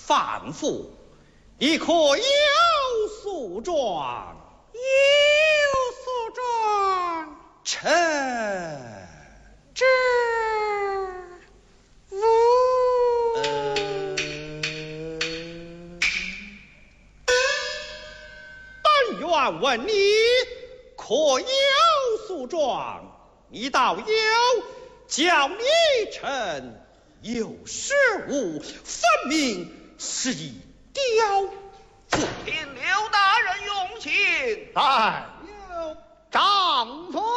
范妇，你可有诉状？ 有诉状， 臣知无。 本愿问你，可有诉状？你倒有，叫你臣有失误，分明是一刁妇。 请刘大人用刑。 哎，丈夫。